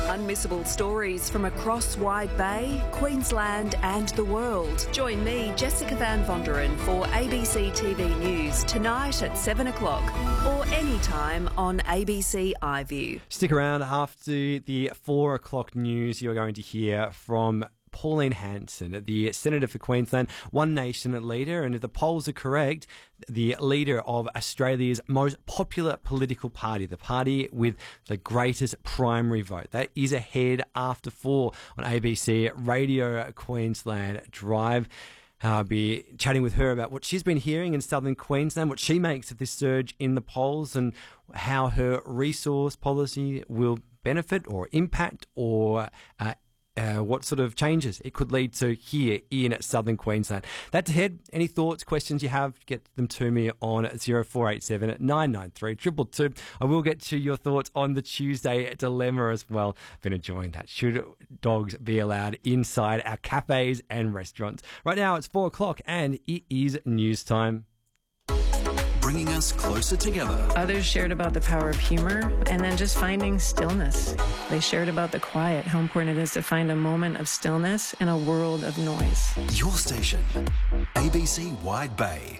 Unmissable stories from across Wide Bay, Queensland and the world. Join me, Jessica Van Vonderen, for ABC TV News tonight at 7 o'clock or anytime on ABC iView. Stick around after the 4 o'clock news. You're going to hear from Pauline Hanson, the Senator for Queensland, One Nation leader, and if the polls are correct, the leader of Australia's most popular political party, the party with the greatest primary vote. That is ahead after 4 on ABC Radio Queensland Drive. I'll be chatting with her about what she's been hearing in southern Queensland, what she makes of this surge in the polls, and how her resource policy will benefit or impact or what sort of changes it could lead to here in southern Queensland. That's ahead. Any thoughts, questions you have, get them to me on 0487 993 222. I will get to your thoughts on the Tuesday dilemma as well. Been enjoying that. Should dogs be allowed inside our cafes and restaurants? Right now it's 4 o'clock and it is news time. Bringing us closer together. Others shared about the power of humor and then just finding stillness. They shared about the quiet, how important it is to find a moment of stillness in a world of noise. Your station, ABC Wide Bay.